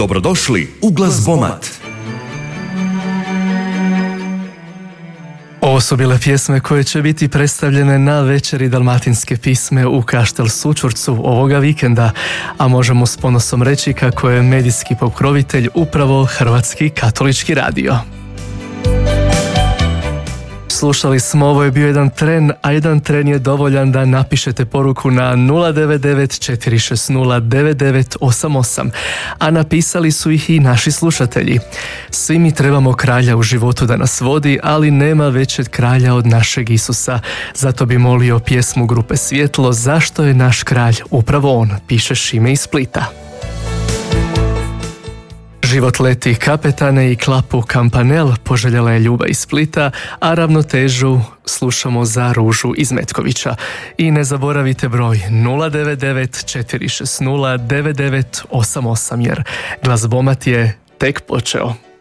Dobrodošli u Glazbomat. Ovo su bile pjesme koje će biti predstavljene na večeri Dalmatinske pisme u Kaštel Sućurcu ovoga vikenda, a možemo s ponosom reći kako je medijski pokrovitelj upravo Hrvatski katolički radio. Slušali smo, ovo je bio jedan tren, a jedan tren je dovoljan da napišete poruku na 099 460 9988, a napisali su ih i naši slušatelji. Svi mi trebamo kralja u životu da nas vodi, ali nema većeg kralja od našeg Isusa. Zato bi molio pjesmu grupe Svjetlo, Zašto je naš kralj upravo on, piše Šime iz Splita. Život leti kapetane i klapu kampanel, poželjela je Ljuba iz Splita, a ravnotežu slušamo za Ružu iz Metkovića. I ne zaboravite broj 099 460 9988 jer Glazbomat je tek počeo.